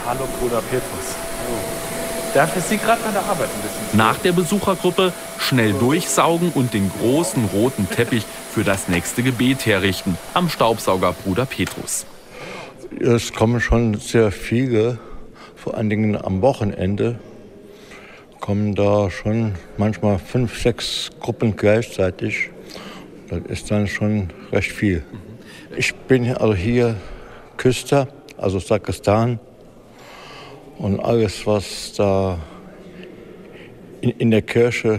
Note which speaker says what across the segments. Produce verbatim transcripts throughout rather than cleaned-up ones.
Speaker 1: Hallo Bruder Petrus. Darf ich Sie gerade bei der Arbeit ein bisschen?
Speaker 2: Nach der Besuchergruppe schnell durchsaugen und den großen roten Teppich für das nächste Gebet herrichten am Staubsauger Bruder Petrus.
Speaker 3: Es kommen schon sehr viele, vor allen Dingen am Wochenende, kommen da schon manchmal fünf, sechs Gruppen gleichzeitig. Das ist dann schon recht viel. Ich bin also hier Küster, also Sakristan. Und alles, was da in, in der Kirche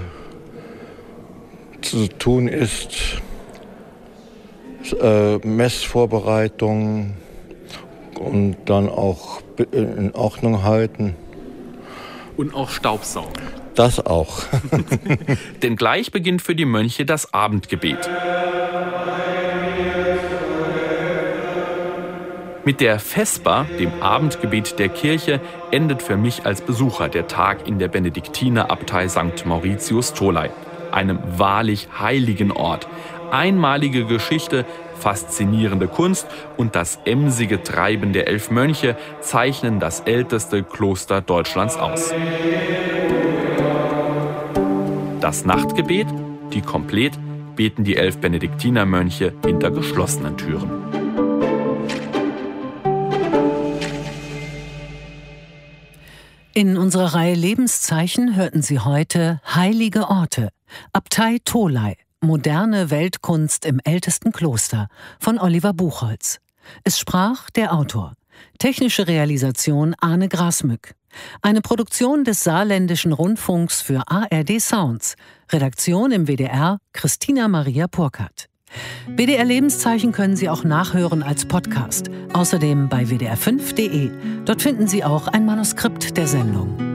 Speaker 3: zu tun ist, äh, Messvorbereitung und dann auch in Ordnung halten.
Speaker 2: Und auch Staubsaugen.
Speaker 3: Das auch.
Speaker 2: Denn gleich beginnt für die Mönche das Abendgebet. Mit der Vesper, dem Abendgebet der Kirche, endet für mich als Besucher der Tag in der Benediktinerabtei Sankt Mauritius Tholey, einem wahrlich heiligen Ort. Einmalige Geschichte, faszinierende Kunst und das emsige Treiben der elf Mönche zeichnen das älteste Kloster Deutschlands aus. Das Nachtgebet, die Komplett, beten die elf Benediktinermönche hinter geschlossenen Türen.
Speaker 4: In unserer Reihe Lebenszeichen hörten Sie heute Heilige Orte, Abtei Tholey, moderne Weltkunst im ältesten Kloster von Oliver Buchholz. Es sprach der Autor. Technische Realisation Arne Grasmück. Eine Produktion des Saarländischen Rundfunks für A R D Sounds. Redaktion im W D R Christina Maria Purkert. W D R Lebenszeichen können Sie auch nachhören als Podcast. Außerdem bei w d r fünf punkt d e. Dort finden Sie auch ein Manuskript der Sendung.